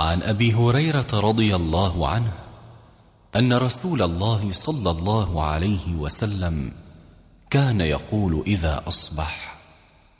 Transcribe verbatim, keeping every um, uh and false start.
عن أبي هريرة رضي الله عنه أن رسول الله صلى الله عليه وسلم كان يقول إذا أصبح: